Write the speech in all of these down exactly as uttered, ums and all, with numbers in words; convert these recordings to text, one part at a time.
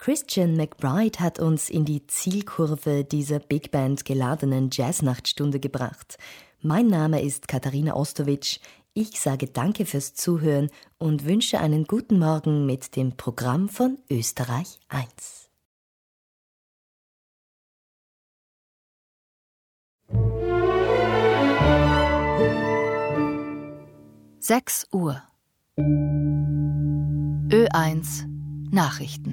Christian McBride hat uns in die Zielkurve dieser Big Band geladenen Jazznachtstunde gebracht. Mein Name ist Katharina Ostowitsch. Ich sage danke fürs Zuhören und wünsche einen guten Morgen mit dem Programm von Österreich eins. sechs Uhr. Ö eins Nachrichten.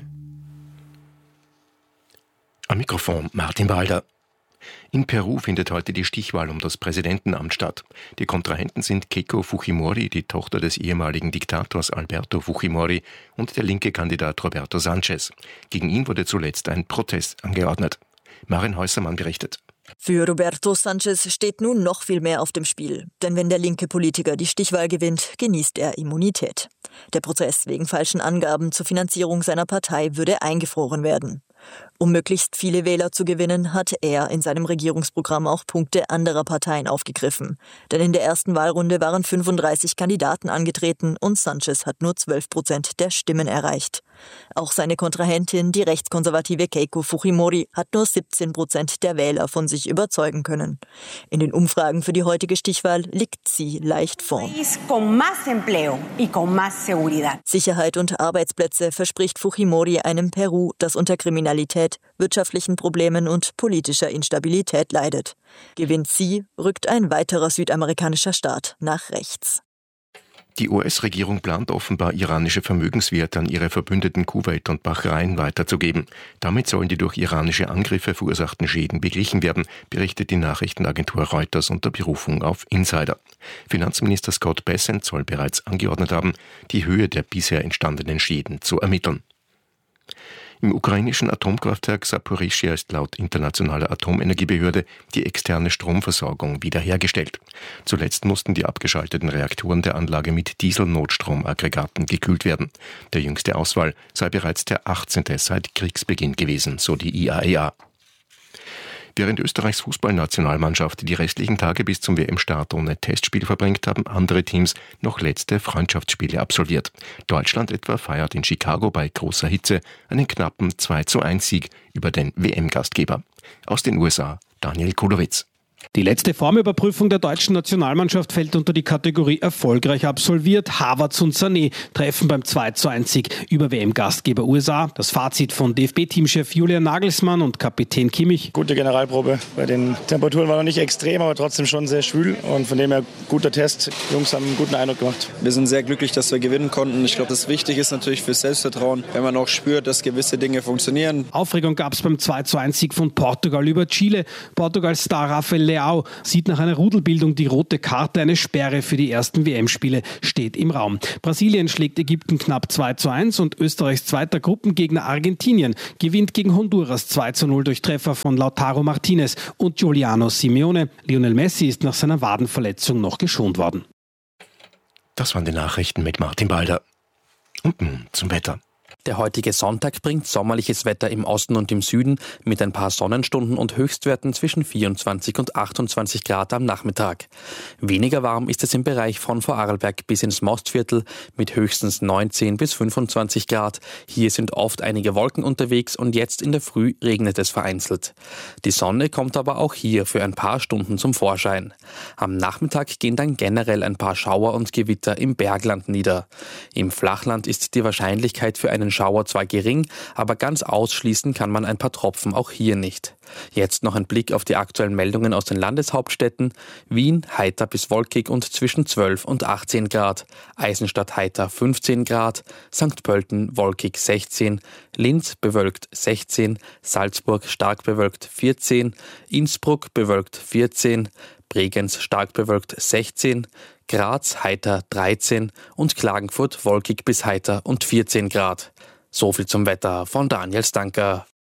Am Mikrofon Martin Walder. In Peru findet heute die Stichwahl um das Präsidentenamt statt. Die Kontrahenten sind Keiko Fujimori, die Tochter des ehemaligen Diktators Alberto Fujimori, und der linke Kandidat Roberto Sanchez. Gegen ihn wurde zuletzt ein Protest angeordnet. Maren Häusermann berichtet. Für Roberto Sanchez steht nun noch viel mehr auf dem Spiel. Denn wenn der linke Politiker die Stichwahl gewinnt, genießt er Immunität. Der Prozess wegen falschen Angaben zur Finanzierung seiner Partei würde eingefroren werden. Um möglichst viele Wähler zu gewinnen, hat er in seinem Regierungsprogramm auch Punkte anderer Parteien aufgegriffen. Denn in der ersten Wahlrunde waren fünfunddreißig Kandidaten angetreten und Sanchez hat nur zwölf Prozent der Stimmen erreicht. Auch seine Kontrahentin, die rechtskonservative Keiko Fujimori, hat nur siebzehn Prozent der Wähler von sich überzeugen können. In den Umfragen für die heutige Stichwahl liegt sie leicht vorn. Sicherheit und Arbeitsplätze verspricht Fujimori einem Peru, das unter Kriminalität, wirtschaftlichen Problemen und politischer Instabilität leidet. Gewinnt sie, rückt ein weiterer südamerikanischer Staat nach rechts. Die U S-Regierung plant offenbar, iranische Vermögenswerte an ihre Verbündeten Kuwait und Bahrain weiterzugeben. Damit sollen die durch iranische Angriffe verursachten Schäden beglichen werden, berichtet die Nachrichtenagentur Reuters unter Berufung auf Insider. Finanzminister Scott Bessent soll bereits angeordnet haben, die Höhe der bisher entstandenen Schäden zu ermitteln. Im ukrainischen Atomkraftwerk Saporischschja ist laut internationaler Atomenergiebehörde die externe Stromversorgung wiederhergestellt. Zuletzt mussten die abgeschalteten Reaktoren der Anlage mit Dieselnotstromaggregaten gekühlt werden. Der jüngste Ausfall sei bereits der achtzehnte seit Kriegsbeginn gewesen, so die I A E A. Während Österreichs Fußballnationalmannschaft die restlichen Tage bis zum W M-Start ohne Testspiel verbringt, haben andere Teams noch letzte Freundschaftsspiele absolviert. Deutschland etwa feiert in Chicago bei großer Hitze einen knappen zwei zu eins Sieg über den W M-Gastgeber. Aus den U S A Daniel Kulowitz. Die letzte Formüberprüfung der deutschen Nationalmannschaft fällt unter die Kategorie erfolgreich absolviert. Havertz und Sané treffen beim zwei zu eins Sieg über W M-Gastgeber U S A. Das Fazit von D F B-Teamchef Julian Nagelsmann und Kapitän Kimmich. Gute Generalprobe. Bei den Temperaturen war noch nicht extrem, aber trotzdem schon sehr schwül. Und von dem her guter Test. Die Jungs haben einen guten Eindruck gemacht. Wir sind sehr glücklich, dass wir gewinnen konnten. Ich glaube, das wichtig ist natürlich fürs Selbstvertrauen, wenn man auch spürt, dass gewisse Dinge funktionieren. Aufregung gab es beim zwei zu eins Sieg von Portugal über Chile. Portugals Star Rafael Leao sieht nach einer Rudelbildung die rote Karte. Eine Sperre für die ersten W M-Spiele steht im Raum. Brasilien schlägt Ägypten knapp zwei zu eins und Österreichs zweiter Gruppengegner Argentinien gewinnt gegen Honduras zwei zu null durch Treffer von Lautaro Martinez und Giuliano Simeone. Lionel Messi ist nach seiner Wadenverletzung noch geschont worden. Das waren die Nachrichten mit Martin Balder. Und nun zum Wetter. Der heutige Sonntag bringt sommerliches Wetter im Osten und im Süden mit ein paar Sonnenstunden und Höchstwerten zwischen vierundzwanzig und achtundzwanzig Grad am Nachmittag. Weniger warm ist es im Bereich von Vorarlberg bis ins Mostviertel mit höchstens neunzehn bis fünfundzwanzig Grad. Hier sind oft einige Wolken unterwegs und jetzt in der Früh regnet es vereinzelt. Die Sonne kommt aber auch hier für ein paar Stunden zum Vorschein. Am Nachmittag gehen dann generell ein paar Schauer und Gewitter im Bergland nieder. Im Flachland ist die Wahrscheinlichkeit für einen Schauer zwar gering, aber ganz ausschließen kann man ein paar Tropfen auch hier nicht. Jetzt noch ein Blick auf die aktuellen Meldungen aus den Landeshauptstädten. Wien heiter bis wolkig und zwischen zwölf und achtzehn Grad. Eisenstadt heiter fünfzehn Grad. Sankt Pölten wolkig sechzehn. Linz bewölkt sechzehn. Salzburg stark bewölkt vierzehn. Innsbruck bewölkt vierzehn. Bregenz stark bewölkt sechzehn. Graz heiter dreizehn und Klagenfurt wolkig bis heiter und vierzehn Grad. So viel zum Wetter von Daniel Stanker.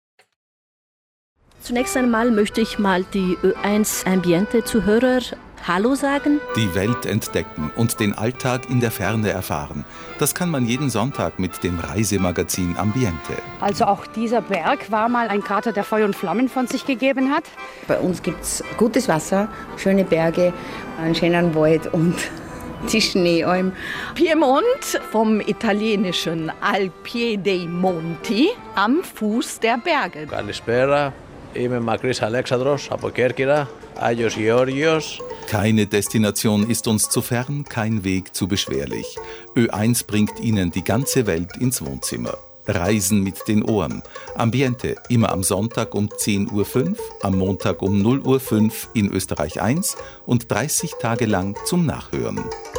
Zunächst einmal möchte ich mal die Ö eins Ambiente-Zuhörer Hallo sagen. Die Welt entdecken und den Alltag in der Ferne erfahren. Das kann man jeden Sonntag mit dem Reisemagazin Ambiente. Also auch dieser Berg war mal ein Krater, der Feuer und Flammen von sich gegeben hat. Bei uns gibt es gutes Wasser, schöne Berge, einen schönen Wald und Die Schneealm. Piemont vom italienischen Al Pie dei Monti, am Fuß der Berge. Kalispera, είμαι Makris Alexandros, από Kerkira, Άγιος Georgios. Keine Destination ist uns zu fern, kein Weg zu beschwerlich. Ö eins bringt Ihnen die ganze Welt ins Wohnzimmer. Reisen mit den Ohren. Ambiente immer am Sonntag um zehn Uhr fünf, am Montag um null Uhr fünf in Österreich eins und dreißig Tage lang zum Nachhören.